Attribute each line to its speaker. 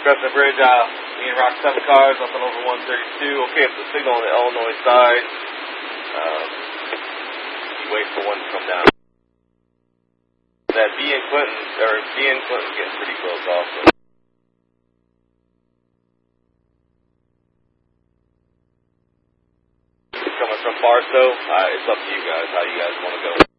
Speaker 1: Crescent Bridge, me and Rock 7 cars up and over 132. Okay, it's the signal on the Illinois side. You wait for one to come down. That B and Clinton's getting pretty close also. Coming from Barstow, it's up to you guys how you guys want to go.